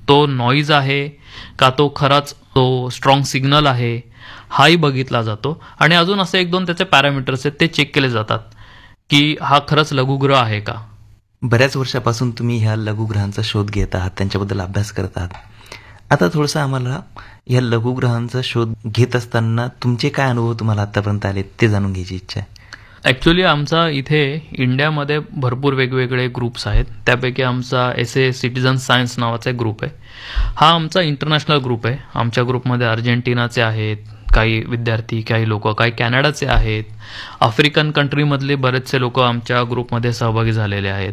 तो नॉईज आहे का तो खराच तो स्ट्रॉंग सिग्नल आहे हाही बघितला जातो. आणि अजून असे 1-2 त्याचे पॅरामीटर्स आहेत ते चेक केले जातात की हा खरंच लघुग्रह आहे का. बऱ्याच वर्षापासून तुम्ही ह्या लघुग्रहांचा शोध घेत आहात, त्यांच्याबद्दल अभ्यास करत आहात. आता थोडंसं आम्हाला या लघुग्रहांचा शोध घेत असताना तुमचे काय अनुभव तुम्हाला आतापर्यंत आले ते जाणून घ्यायची इच्छा आहे. ॲक्च्युली आमचा इथे इंडियामध्ये भरपूर वेगवेगळे ग्रुप्स आहेत. त्यापैकी आमचा SA सिटिझन सायन्स नावाचा एक ग्रुप आहे. हा आमचा इंटरनॅशनल ग्रुप आहे. आमच्या ग्रुपमध्ये अर्जेंटिनाचे आहेत काही विद्यार्थी, काही लोक, काही कॅनडाचे आहेत, आफ्रिकन कंट्रीमधले बरेचसे लोक आमच्या ग्रुपमध्ये सहभागी झालेले आहेत.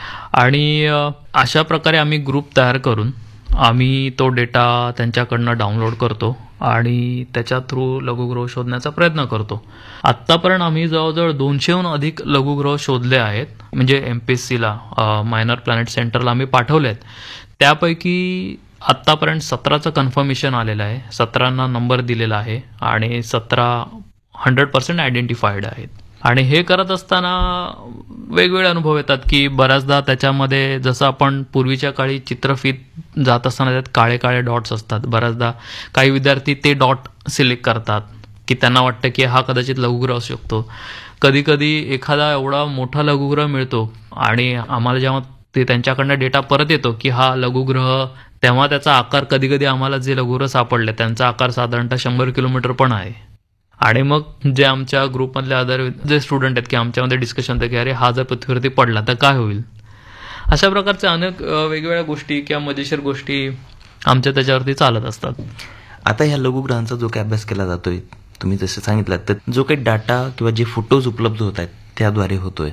आणि अशा प्रकारे आम्ही ग्रुप तयार करून आम्ही तो डेटा त्यांच्याकडनं डाउनलोड करतो आणि त्याच्या थ्रू लघुग्रह शोधण्याचा प्रयत्न करतो. आत्तापर्यंत आम्ही जवळजवळ 200हून अधिक लघुग्रह शोधले आहेत. म्हणजे MPSCला मायनर प्लॅनेट सेंटरला आम्ही पाठवले आहेत. त्यापैकी आत्तापर्यंत 17चं कन्फर्मेशन आलेलं आहे. 17ना नंबर दिलेला आहे आणि 17 100% आयडेंटिफाईड आहेत. आणि हे करत असताना वेगवेगळे अनुभव येतात की बऱ्याचदा त्याच्यामध्ये जसं आपण पूर्वीच्या काळी चित्रफीत जात असताना त्यात काळे काळे डॉट्स असतात. बऱ्याचदा काही विद्यार्थी ते डॉट सिलेक्ट करतात की त्यांना वाटतं की हा कदाचित लघुग्रह असू शकतो. कधी कधी एखादा एवढा मोठा लघुग्रह मिळतो आणि आम्हाला जेव्हा ते त्यांच्याकडनं डेटा परत येतो की हा लघुग्रह, तेव्हा त्याचा आकार कधी कधी आम्हाला जे लघुग्रह सापडले त्यांचा आकार साधारणतः 100 किलोमीटर पण आहे. आणि मग जे आमच्या ग्रुपमधले अदर जे स्टुडंट आहेत की आमच्यामध्ये डिस्कशन होतं की अरे हा जर पृथ्वीवरती पडला तर काय होईल. अशा प्रकारच्या अनेक वेगवेगळ्या गोष्टी किंवा मजेशीर गोष्टी आमच्या त्याच्यावरती चालत असतात. आता ह्या लघुग्रहांचा जो काही अभ्यास केला जातोय, तुम्ही जसं सांगितलं, तर जो काही डाटा किंवा जे फोटोज उपलब्ध होत आहेत त्याद्वारे होतोय,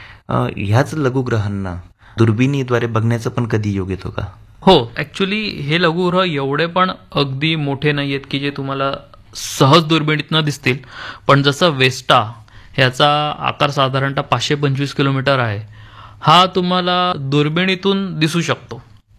ह्याच लघुग्रहांना दुर्बिणीद्वारे बघण्याचं पण कधी योग येतो का? हो, ॲक्च्युली हे लघुग्रह एवढे पण अगदी मोठे नाही आहेत की जे तुम्हाला सहज दुर्बिणीतनं दिसतील. पण जसं वेस्टा ह्याचा आकार साधारणतः 525 किलोमीटर आहे, हा तुम्हाला दुर्बिणीतून दिसू शकतो.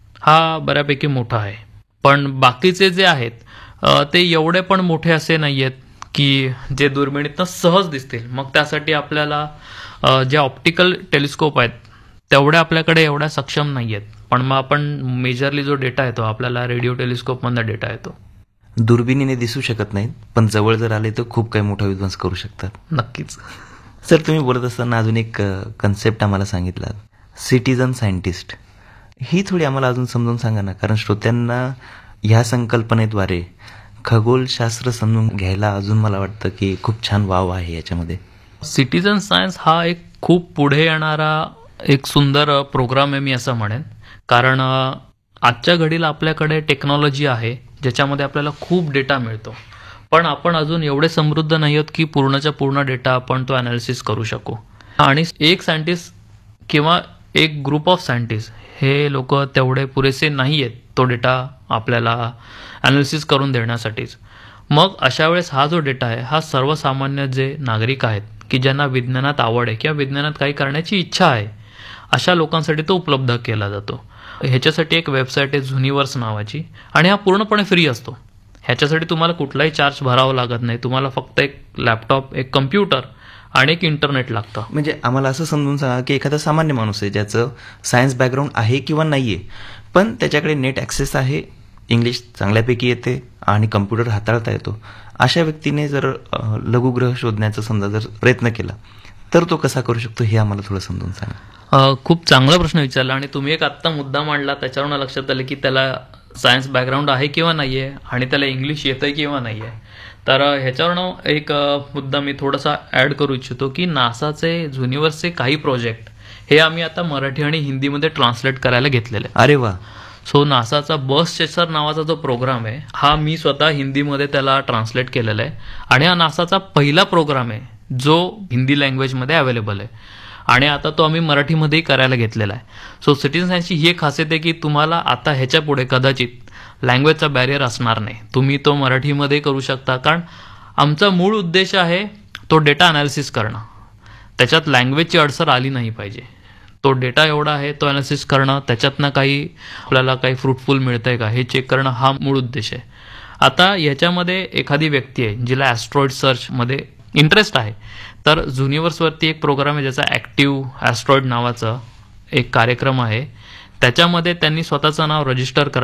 हा बऱ्यापैकी मोठा आहे. पण बाकीचे जे आहेत ते एवढे पण मोठे असे नाही आहेत की जे दुर्बिणीतनं सहज दिसतील. मग त्यासाठी आपल्याला जे ऑप्टिकल टेलिस्कोप आहेत तेवढ्या आपल्याकडे एवढ्या सक्षम नाही आहेत. पण मग आपण मेजरली जो डेटा येतो आपल्याला रेडिओ टेलिस्कोपमधनं डेटा येतो. दुर्बिणीने दिसू शकत नाहीत, पण जवळ जर आले तर खूप काही मोठा विध्वंस करू शकतात. नक्कीच. सर, तुम्ही बोलत असताना अजून एक कन्सेप्ट आम्हाला सांगितला, सिटिझन सायंटिस्ट. ही थोडी आम्हाला अजून समजून सांगा ना, कारण श्रोत्यांना ह्या संकल्पनेद्वारे खगोलशास्त्र समजून घ्यायला अजून मला वाटतं की खूप छान वाव आहे याच्यामध्ये. सिटिझन सायन्स हा एक खूप पुढे येणारा एक सुंदर प्रोग्राम आहे मी असं म्हणेन. कारण आजच्या घडीला आपल्याकडे टेक्नॉलॉजी आहे ज्याच्यामध्ये आपल्याला खूप डेटा मिळतो. पण आपण अजून एवढे समृद्ध नाही आहोत की पूर्णच्या पूर्ण डेटा आपण तो ॲनालिसिस करू शकू. आणि एक सायंटिस्ट किंवा एक ग्रुप ऑफ सायंटिस्ट हे लोक तेवढे पुरेसे नाही आहेत तो डेटा आपल्याला ॲनालिसिस करून देण्यासाठीच. मग अशा वेळेस हा जो डेटा आहे हा सर्वसामान्य जे नागरिक आहेत की ज्यांना विज्ञानात आवड आहे किंवा विज्ञानात काही करण्याची इच्छा आहे अशा लोकांसाठी तो उपलब्ध केला जातो. ह्याच्यासाठी एक वेबसाईट आहे झुनिवर्स नावाची आणि हा पूर्णपणे फ्री असतो. ह्याच्यासाठी तुम्हाला कुठलाही चार्ज भरावा लागत नाही. तुम्हाला फक्त एक लॅपटॉप, एक कम्प्युटर आणि एक इंटरनेट लागतं. म्हणजे आम्हाला असं समजून सांगा की एखादा सामान्य माणूस आहे ज्याचं सायन्स बॅकग्राऊंड आहे किंवा नाही आहे, पण त्याच्याकडे नेट ॲक्सेस आहे, इंग्लिश चांगल्यापैकी येते आणि कम्प्युटर हाताळता येतो, अशा व्यक्तीने जर लघुग्रह शोधण्याचा समजा जर प्रयत्न केला तर तो कसा करू शकतो हे आम्हाला थोडं समजून सांगा. खूप चांगला प्रश्न विचारला आणि तुम्ही एक आत्ता मुद्दा मांडला त्याच्यावरून लक्षात आलं की त्याला सायन्स बॅकग्राऊंड आहे किंवा नाही आहे आणि त्याला इंग्लिश येतं किंवा नाही आहे. तर ह्याच्यावरून एक मुद्दा मी थोडासा ॲड करू इच्छितो की नासाचे झुनिवर्सचे काही प्रोजेक्ट हे आम्ही आता मराठी आणि हिंदीमध्ये ट्रान्सलेट करायला घेतलेले. अरे वा. सो नासाचा बस चेसर नावाचा जो प्रोग्राम आहे हा मी स्वतः हिंदीमध्ये त्याला ट्रान्सलेट केलेला आहे आणि हा नासाचा पहिला प्रोग्राम आहे जो हिंदी लँग्वेजमध्ये अवेलेबल आहे आणि आता तो आम्ही मराठीमध्येही करायला घेतलेला आहे. सो सिटिझन सायन्सची ही एक खासियत आहे की तुम्हाला आता ह्याच्या पुढे कदाचित लँग्वेजचा बॅरियर असणार नाही. तुम्ही तो मराठीमध्ये करू शकता. कारण आमचा मूळ उद्देश आहे तो डेटा ॲनालिसिस करणं. त्याच्यात लँग्वेजची अडसर आली नाही पाहिजे. तो डेटा एवढा आहे तो ॲनालिसिस करणं, त्याच्यातनं काही आपल्याला काही फ्रुटफुल मिळतं आहे का हे चेक करणं हा मूळ उद्देश आहे. आता याच्यामध्ये एखादी व्यक्ती आहे जिला ॲस्ट्रॉइड सर्चमध्ये इंटरेस्ट आहे तर झुनिवर्सवरती एक प्रोग्राम आहे ज्याचा ॲक्टिव्ह ॲस्ट्रॉइड नावाचा एक कार्यक्रम आहे. त्याच्यामध्ये त्यांनी स्वतःचं नाव रजिस्टर